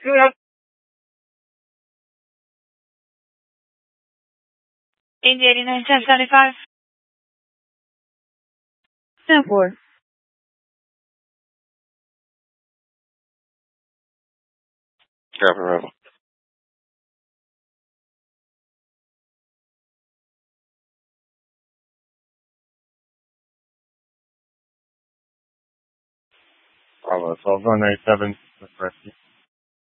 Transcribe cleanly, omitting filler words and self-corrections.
India 89 1075. 10-4. Copy, Rebel. Bravo, 12 187 with rescue.